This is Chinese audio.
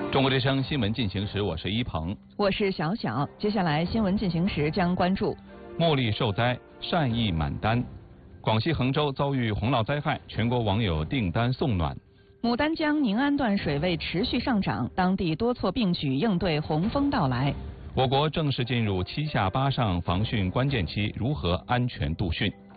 中国之声新闻进行时，我是一鹏， 我是小小。接下来新闻进行时将关注： 茉莉受灾，善意满单；广西衡州遭遇洪涝灾害，全国网友订单送暖； 牡丹江宁安段水位持续上涨，当地多措并举应对洪峰到来。 我国正式进入7下8上防汛关键期，如何安全度汛？